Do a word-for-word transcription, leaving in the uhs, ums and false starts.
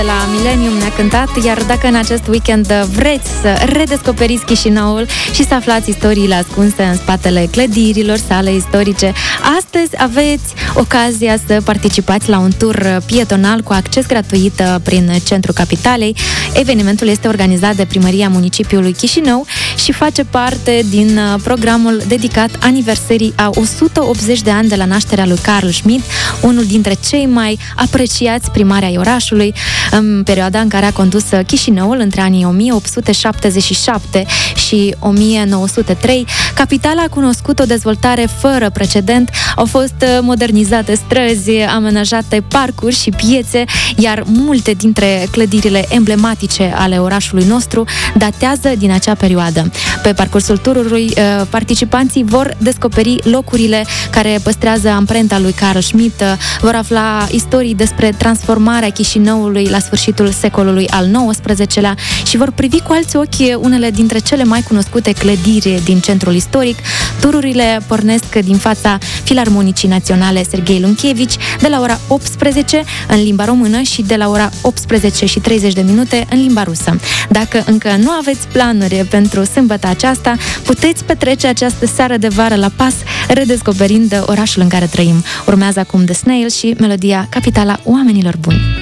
La Millennium ne-a cântat, iar dacă în acest weekend vreți să redescoperiți Chișinăul și să aflați istoriile ascunse în spatele clădirilor sale istorice, astăzi aveți ocazia să participați la un tur pietonal cu acces gratuit prin centrul capitalei. Evenimentul este organizat de Primăria Municipiului Chișinău și face parte din programul dedicat aniversării a o sută optzeci de ani de la nașterea lui Carl Schmitt, unul dintre cei mai apreciați primari ai orașului, în perioada în care a condus Chișinăul între anii o mie opt sute șaptezeci și șapte și o mie nouă sute trei. Capitala a cunoscut o dezvoltare fără precedent, au fost modernizate străzi, amenajate parcuri și piețe, iar multe dintre clădirile emblematice ale orașului nostru datează din acea perioadă. Pe parcursul turului, participanții vor descoperi locurile care păstrează amprenta lui Carl Schmitt, vor afla istorii despre transformarea Chișinăului la sfârșitul secolului al nouăsprezecelea și vor privi cu alți ochi unele dintre cele mai cunoscute clădiri din centrul istoric. Tururile pornesc din fața Filarmonicii Naționale Serghei Lunchevici de la ora optsprezece în limba română și de la ora optsprezece și treizeci de minute în limba rusă. Dacă încă nu aveți planuri pentru sâmbătă aceasta, puteți petrece această seară de vară la pas, redescoperind orașul în care trăim. Urmează acum The Snail și melodia Capitala Oamenilor Buni.